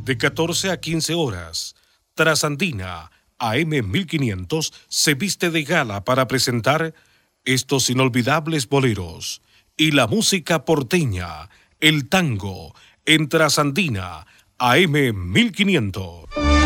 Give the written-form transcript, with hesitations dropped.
de 14 a 15 horas. Trasandina, AM 1500, se viste de gala para presentar estos inolvidables boleros y la música porteña, el tango, en Trasandina, AM 1500.